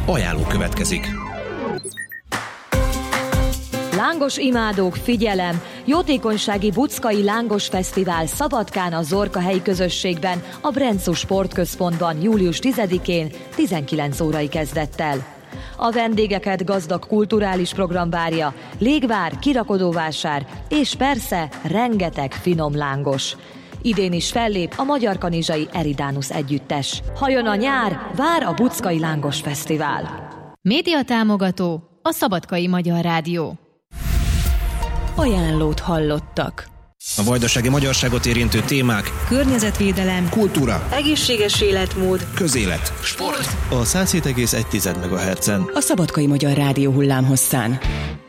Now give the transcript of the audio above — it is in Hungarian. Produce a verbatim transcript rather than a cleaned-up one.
Ajánló következik. Lángos imádók, figyelem! Jótékonysági Buczkai Lángos Fesztivál Szabadkán a Zorka helyi közösségben, a Brenczú Sportközpontban július tizedikén tizenkilenc órai kezdett el. A vendégeket gazdag kulturális program várja, légvár, kirakodóvásár és persze rengeteg finom lángos. Idén is fellép a magyar kanizsai Eridanus együttes. Ha jön a nyár, vár a Buczkai Lángos Fesztivál. Média támogató a Szabadkai Magyar Rádió. Ajánlót hallottak. A vajdasági magyarságot érintő témák, Környezetvédelem, kultúra, egészséges életmód, közélet, sport. A száz hét egész egy MHz-en. a Szabadkai Magyar Rádió hullámhosszán.